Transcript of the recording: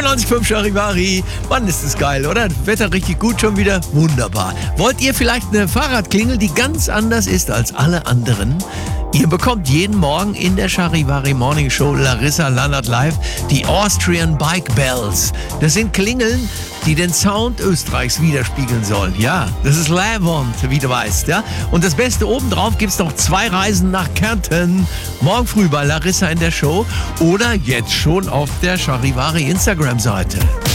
95.5 Charivari. Mann, ist das geil, oder? Wetter richtig gut schon wieder. Wunderbar. Wollt ihr vielleicht eine Fahrradklingel, die ganz anders ist als alle anderen? Ihr bekommt jeden Morgen in der Charivari Morning Show Larissa Lannert live die Austrian Bike Bells. Das sind Klingeln, die den Sound Österreichs widerspiegeln sollen. Ja, das ist Lavant, wie du weißt. Ja? Und das Beste obendrauf gibt's noch 2 Reisen nach Kärnten. Morgen früh bei Larissa in der Show oder jetzt schon auf der Charivari Instagram-Seite.